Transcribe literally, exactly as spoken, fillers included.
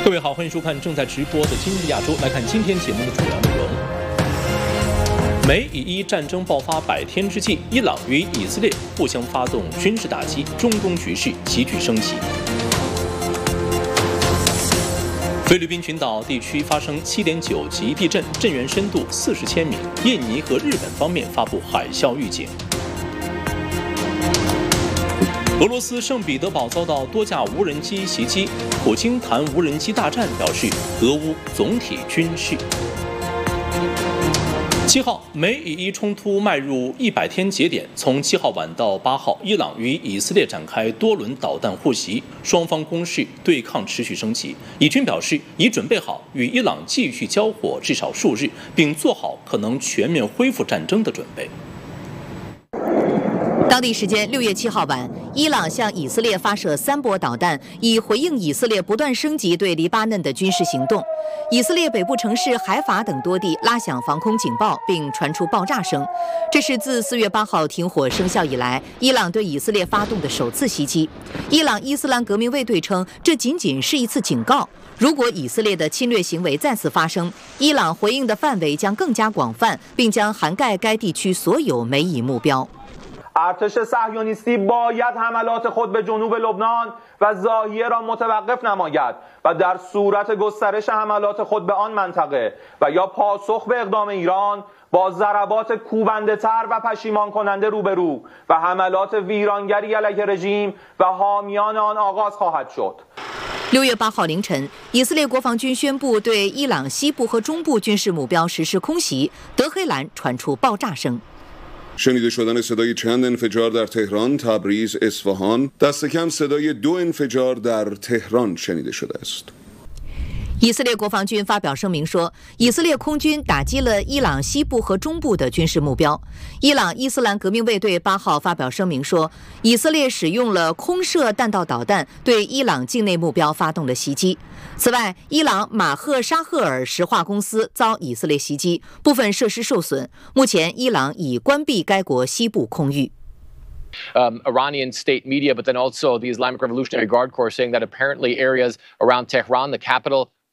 各位好，欢迎收看正在直播的今日亚洲。来看今天节目的主要内容。美以伊战争爆发百天之际，伊朗与以色列互相发动军事打击，中东局势急剧升级。菲律宾群岛地区发生 七点九 级地震，震源深度四十千米。印尼和日本方面发布海啸预警。俄罗斯圣彼得堡遭到多架无人机袭击，普京谈无人机大战，表示俄乌总体军事。七号，美以伊冲突迈入一百天节点，从七号晚到八号，伊朗与以色列展开多轮导弹互袭，双方攻势对抗持续升级。以军表示已准备好与伊朗继续交火至少数日，并做好可能全面恢复战争的准备。 当地时间六月七号晚，伊朗向以色列发射三波导弹，以回应以色列不断升级对黎巴嫩的军事行动。以色列北部城市海法等多地拉响防空警报，并传出爆炸声。这是自四月八号停火生效以来，伊朗对以色列发动的首次袭击。伊朗伊斯兰革命卫队称，这仅仅是一次警告。如果以色列的侵略行为再次发生，伊朗回应的范围将更加广泛，并将涵盖该地区所有美以目标。 ارتش صهیونیستی باید حملات خود به جنوب لبنان و ضاحیه را متوقف نماید و در صورت گسترش حملات خود به آن منطقه و یا پاسخ به اقدام ایران با ضربات کوبنده تر و پشیمان کننده روبرو و حملات ویرانگری علیه رژیم و حامیان آن آغاز خواهد شد。 六月八号凌晨，以色列国防军宣布对伊朗西部和中部军事目标实施空袭，德黑兰传出爆炸声。 شنیده شدن صدای چند انفجار در تهران، تبریز، اصفهان، دست کم صدای دو انفجار در تهران شنیده شده است. 以色列国防军发表声明说，以色列空军打击了伊朗西部和中部的军事目标。伊朗伊斯兰革命卫队八号发表声明说，以色列使用了空射弹道导弹对伊朗境内目标发动了袭击。此外，伊朗马赫沙赫尔石化公司遭以色列袭击，部分设施受损。目前，伊朗已关闭该国西部空域。 Um, Iranian state media, but then also the Islamic Revolutionary Guard Corps saying that apparently areas around Tehran, the capital,